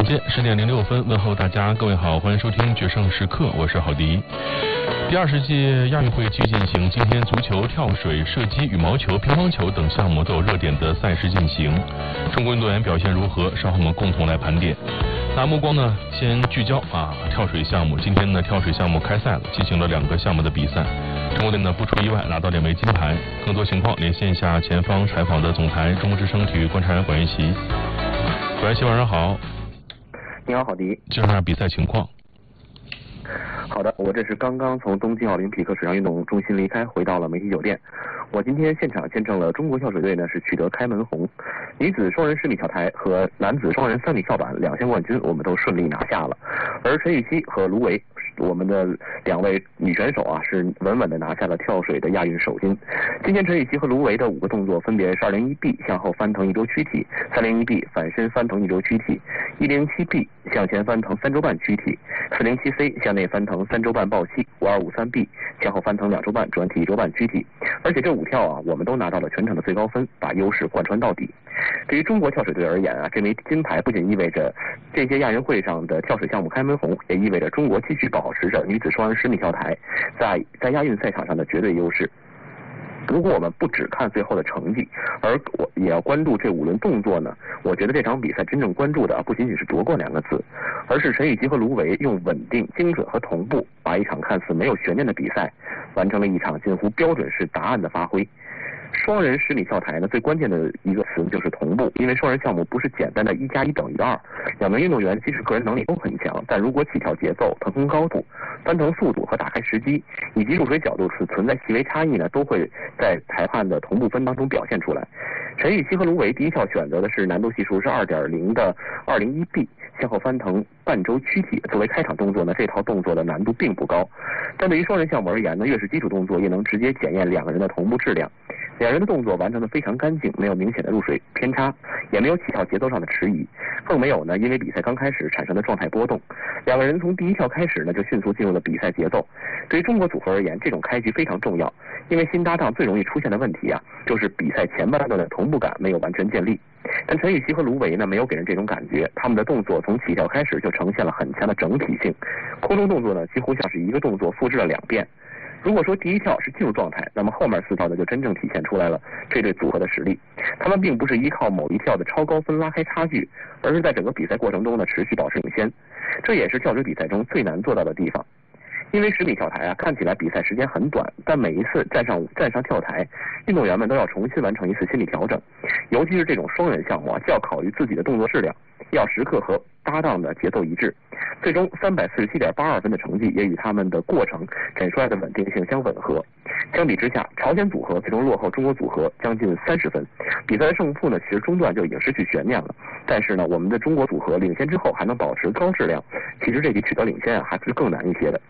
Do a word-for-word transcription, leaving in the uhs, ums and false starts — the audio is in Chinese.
间十点零六分，问候大家，各位好，欢迎收听决胜时刻，我是郝迪。第二十届亚运会继续进行，今天足球、跳水、射击、羽毛球、乒乓球等项目都有热点的赛事进行。中国运动员表现如何？稍后我们共同来盘点。那目光呢，先聚焦啊跳水项目。今天呢，跳水项目开赛了，进行了两个项目的比赛。中国队呢不出意外拿到两枚金牌。更多情况连线下前方采访的总台中国之声体育观察员管元奇。管元奇晚上好。 你好，郝迪。 介绍下比赛情况。 好的，我这是刚刚从东京奥林匹克水上运动中心离开，回到了梅西酒店。我今天现场见证了中国跳水队呢是取得开门红，女子双人十米跳台和男子双人三米跳板两项冠军我们都顺利拿下了，而陈芋汐和卢维我们的两位女选手啊是稳稳的拿下了跳水的亚运首金。今天陈芋汐和卢维的五个动作分别是二零一 B 向后翻腾一周躯体，三零一 B 反身翻腾一周躯体，一零七 B 向前翻腾三周半躯体，四零七 C 向内翻腾三周半抱膝，五二五三 B 向后翻腾两周半转体一周半躯体。而且这五跳啊我们都拿到了全场的最高分，把优势贯穿到底。对于中国跳水队而言啊，这枚金牌不仅意味着这届亚运会上的跳水项目开门红，也意味着中国继续保持着女子双人十米跳台在在亚运赛场上的绝对优势。如果我们不只看最后的成绩，而我也要关注这五轮动作呢，我觉得这场比赛真正关注的不仅仅是夺冠两个字，而是陈芋汐和卢维用稳定、精准和同步，把一场看似没有悬念的比赛完成了一场近乎标准式答案的发挥。双人十米跳台呢，最关键的一个词就是同步，因为双人项目不是简单的一加一等于二，两名运动员即使个人能力都很强，但如果起跳节奏、腾空高度、翻腾速度和打开时机以及入水角度是存在细微差异呢，都会在裁判的同步分当中表现出来。陈芋汐和卢维第一跳选择的是难度系数是 二点零 的二零一 B 向后翻腾半周躯体，作为开场动作呢，这套动作的难度并不高，但对于双人项目而言呢，越是基础动作越能直接检验两个人的同步质量。两人的动作完成的非常干净，没有明显的入水偏差，也没有起跳节奏上的迟疑，更没有呢因为比赛刚开始产生的状态波动。两个人从第一跳开始呢就迅速进入了比赛节奏。对于中国组合而言，这种开局非常重要，因为新搭档最容易出现的问题啊，就是比赛前半段的同步感没有完全建立。但陈芋汐和卢维呢没有给人这种感觉，他们的动作从起跳开始就呈现了很强的整体性，空中动作呢几乎像是一个动作复制了两遍。如果说第一跳是进入状态，那么后面四跳呢就真正体现出来了这对组合的实力。他们并不是依靠某一跳的超高分拉开差距，而是在整个比赛过程中呢持续保持领先，这也是跳水比赛中最难做到的地方。因为十米跳台啊，看起来比赛时间很短，但每一次站上站上跳台，运动员们都要重新完成一次心理调整，尤其是这种双人项目啊，既要考虑自己的动作质量，要时刻和搭档的节奏一致。最终三百四十七点八二分的成绩也与他们的过程展出来的稳定性相吻合。相比之下，朝鲜组合最终落后中国组合将近三十分。比赛的胜负呢，其实中段就已经失去悬念了。但是呢，我们的中国组合领先之后还能保持高质量，其实这题取得领先啊，还是更难一些的。